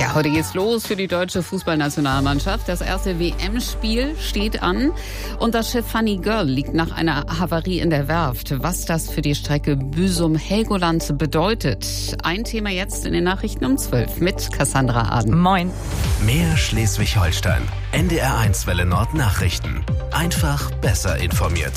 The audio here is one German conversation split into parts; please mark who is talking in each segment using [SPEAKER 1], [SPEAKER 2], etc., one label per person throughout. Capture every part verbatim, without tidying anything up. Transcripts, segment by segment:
[SPEAKER 1] Ja, heute geht's los für die deutsche Fußballnationalmannschaft. Das erste W M-Spiel steht an und das Schiff Funny Girl liegt nach einer Havarie in der Werft. Was das für die Strecke Büsum-Helgoland bedeutet. Ein Thema jetzt in den Nachrichten um zwölf mit Cassandra Aden.
[SPEAKER 2] Moin.
[SPEAKER 3] Mehr Schleswig-Holstein. N D R eins Welle Nord Nachrichten. Einfach besser informiert.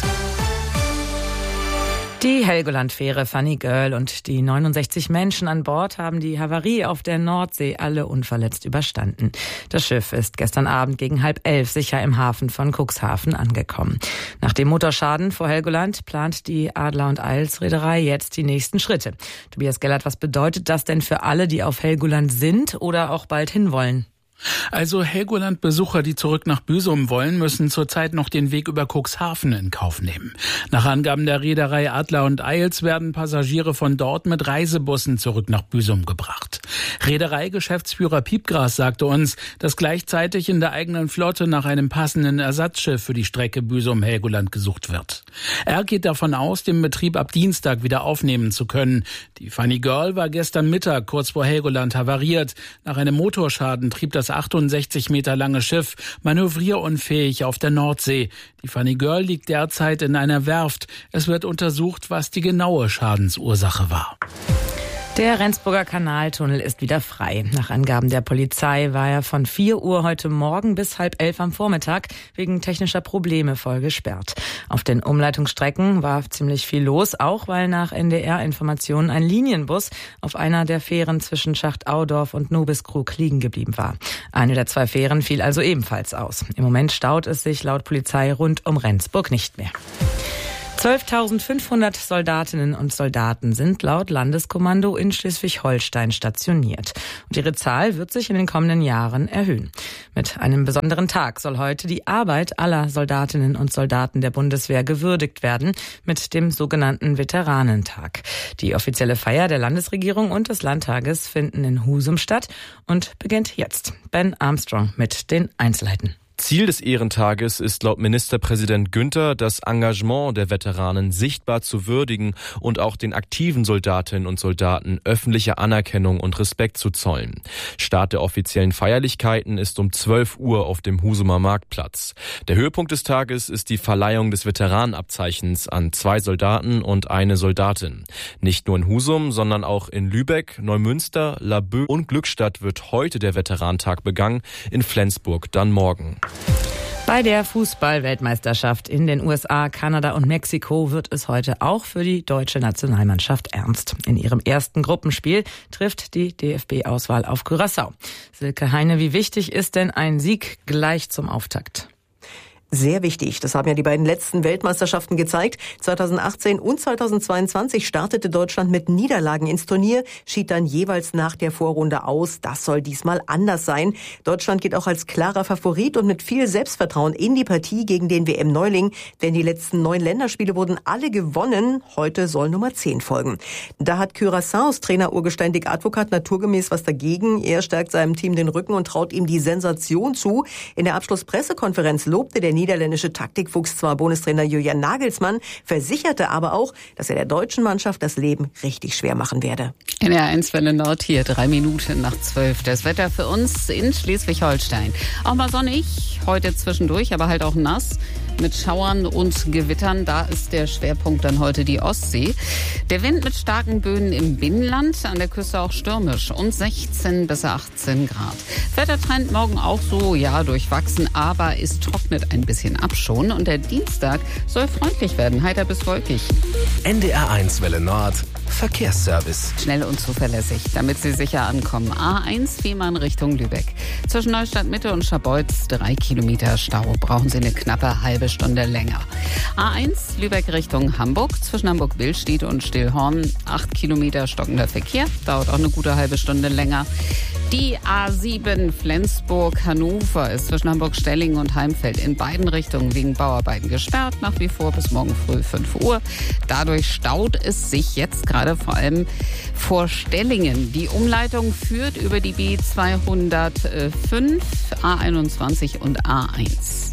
[SPEAKER 2] Die Helgoland-Fähre Funny Girl und die neunundsechzig Menschen an Bord haben die Havarie auf der Nordsee alle unverletzt überstanden. Das Schiff ist gestern Abend gegen halb elf sicher im Hafen von Cuxhaven angekommen. Nach dem Motorschaden vor Helgoland plant die Adler und Eils Reederei jetzt die nächsten Schritte. Tobias Gellert, was bedeutet das denn für alle, die auf Helgoland sind oder auch bald hinwollen?
[SPEAKER 4] Also Helgoland-Besucher, die zurück nach Büsum wollen, müssen zurzeit noch den Weg über Cuxhaven in Kauf nehmen. Nach Angaben der Reederei Adler und Eils werden Passagiere von dort mit Reisebussen zurück nach Büsum gebracht. Reederei-Geschäftsführer Piepgras sagte uns, dass gleichzeitig in der eigenen Flotte nach einem passenden Ersatzschiff für die Strecke Büsum-Helgoland gesucht wird. Er geht davon aus, den Betrieb ab Dienstag wieder aufnehmen zu können. Die Funny Girl war gestern Mittag kurz vor Helgoland havariert. Nach einem Motorschaden trieb das achtundsechzig Meter lange Schiff manövrierunfähig auf der Nordsee. Die Funny Girl liegt derzeit in einer Werft. Es wird untersucht, was die genaue Schadensursache war.
[SPEAKER 2] Der Rendsburger Kanaltunnel ist wieder frei. Nach Angaben der Polizei war er von vier Uhr heute Morgen bis halb elf am Vormittag wegen technischer Probleme voll gesperrt. Auf den Umleitungsstrecken war ziemlich viel los, auch weil nach N D R-Informationen ein Linienbus auf einer der Fähren zwischen Schachtaudorf und Nobiskrug liegen geblieben war. Eine der zwei Fähren fiel also ebenfalls aus. Im Moment staut es sich laut Polizei rund um Rendsburg nicht mehr. zwölftausendfünfhundert Soldatinnen und Soldaten sind laut Landeskommando in Schleswig-Holstein stationiert. Und ihre Zahl wird sich in den kommenden Jahren erhöhen. Mit einem besonderen Tag soll heute die Arbeit aller Soldatinnen und Soldaten der Bundeswehr gewürdigt werden, mit dem sogenannten Veteranentag. Die offizielle Feier der Landesregierung und des Landtages finden in Husum statt und beginnt jetzt. Ben Armstrong mit den Einzelheiten.
[SPEAKER 5] Ziel des Ehrentages ist laut Ministerpräsident Günther, das Engagement der Veteranen sichtbar zu würdigen und auch den aktiven Soldatinnen und Soldaten öffentliche Anerkennung und Respekt zu zollen. Start der offiziellen Feierlichkeiten ist um zwölf Uhr auf dem Husumer Marktplatz. Der Höhepunkt des Tages ist die Verleihung des Veteranenabzeichens an zwei Soldaten und eine Soldatin. Nicht nur in Husum, sondern auch in Lübeck, Neumünster, Laboe und Glückstadt wird heute der Veteranentag begangen, in Flensburg dann morgen.
[SPEAKER 2] Bei der Fußball-Weltmeisterschaft in den U S A, Kanada und Mexiko wird es heute auch für die deutsche Nationalmannschaft ernst. In ihrem ersten Gruppenspiel trifft die D F B-Auswahl auf Curaçao. Silke Heine, wie wichtig ist denn ein Sieg gleich zum Auftakt?
[SPEAKER 6] Sehr wichtig. Das haben ja die beiden letzten Weltmeisterschaften gezeigt. zweitausendachtzehn und zweitausendzweiundzwanzig startete Deutschland mit Niederlagen ins Turnier, schied dann jeweils nach der Vorrunde aus. Das soll diesmal anders sein. Deutschland geht auch als klarer Favorit und mit viel Selbstvertrauen in die Partie gegen den W M-Neuling. Denn die letzten neun Länderspiele wurden alle gewonnen. Heute soll Nummer zehn folgen. Da hat Curaçaos Trainer Urgestein Dick Advocat naturgemäß was dagegen. Er stärkt seinem Team den Rücken und traut ihm die Sensation zu. In der Abschlusspressekonferenz lobte der niederländische Taktikfuchs zwar Bundestrainer Julian Nagelsmann, versicherte aber auch, dass er der deutschen Mannschaft das Leben richtig schwer machen werde.
[SPEAKER 1] N D R eins Welle Nord hier, drei Minuten nach zwölf. Das Wetter für uns in Schleswig-Holstein. Auch mal sonnig, heute zwischendurch, aber halt auch nass. Mit Schauern und Gewittern, da ist der Schwerpunkt dann heute die Ostsee. Der Wind mit starken Böen im Binnenland, an der Küste auch stürmisch und sechzehn bis achtzehn Grad. Wettertrend morgen auch so, ja, durchwachsen, aber es trocknet ein bisschen ab schon und der Dienstag soll freundlich werden, heiter bis wolkig.
[SPEAKER 3] N D R eins Welle Nord Verkehrsservice.
[SPEAKER 1] Schnell und zuverlässig, damit Sie sicher ankommen. A eins Fehmarn Richtung Lübeck. Zwischen Neustadt Mitte und Scharbeutz drei Kilometer Stau. Brauchen Sie eine knappe halbe Stunde länger. A eins Lübeck Richtung Hamburg. Zwischen Hamburg-Billstedt und Stillhorn acht Kilometer stockender Verkehr. Dauert auch eine gute halbe Stunde länger. Die A sieben Flensburg-Hannover ist zwischen Hamburg-Stellingen und Heimfeld in beiden Richtungen wegen Bauarbeiten gesperrt. Nach wie vor bis morgen früh fünf Uhr. Dadurch staut es sich jetzt gerade vor allem vor Stellingen. Die Umleitung führt über die B zweihundertfünf, A einundzwanzig und A eins.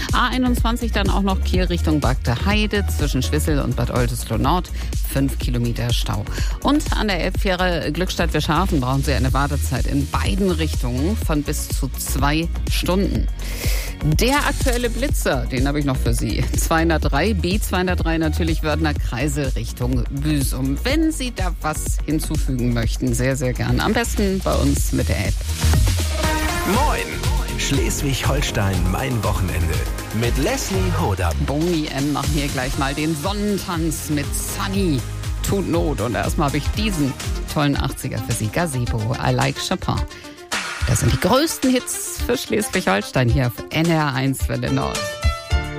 [SPEAKER 1] A einundzwanzig dann auch noch Kiel Richtung Bagde Heide zwischen Schwissel und Bad Oldesloe Nord. Fünf Kilometer Stau. Und an der Elbfähre Glückstadt-Wirschhafen brauchen Sie eine Wartezeit in beiden Richtungen von bis zu zwei Stunden. Der aktuelle Blitzer, den habe ich noch für Sie. zweihundertdrei, B zweihundertdrei natürlich Wörthner Kreisel Richtung Büsum. Wenn Sie da was hinzufügen möchten, sehr, sehr gern. Am besten bei uns mit der App.
[SPEAKER 3] Moin! Schleswig-Holstein, mein Wochenende. Mit Leslie Hodam.
[SPEAKER 1] Boni M machen hier gleich mal den Sonnentanz mit Sunny. Tut Not. Und erstmal habe ich diesen tollen achtziger für Sie. Gazebo, I Like Chopin. Das sind die größten Hits für Schleswig-Holstein hier auf N R eins Welle Nord.